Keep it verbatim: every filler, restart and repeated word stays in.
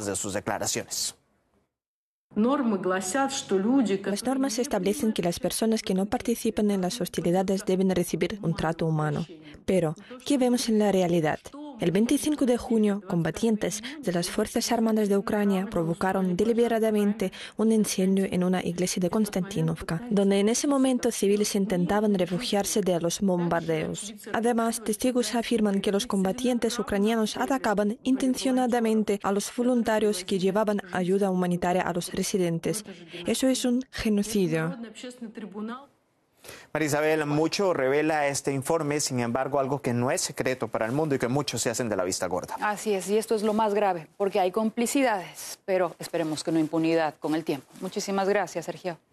de sus declaraciones. Las normas establecen que las personas que no participan en las hostilidades deben recibir un trato humano. Pero, ¿qué vemos en la realidad? El veinticinco de junio, combatientes de las Fuerzas Armadas de Ucrania provocaron deliberadamente un incendio en una iglesia de Konstantinovka, donde en ese momento civiles intentaban refugiarse de los bombardeos. Además, testigos afirman que los combatientes ucranianos atacaban intencionadamente a los voluntarios que llevaban ayuda humanitaria a los residentes. Eso es un genocidio. María Isabel, mucho revela este informe, sin embargo, algo que no es secreto para el mundo y que muchos se hacen de la vista gorda. Así es, y esto es lo más grave, porque hay complicidades, pero esperemos que no impunidad con el tiempo. Muchísimas gracias, Sergio.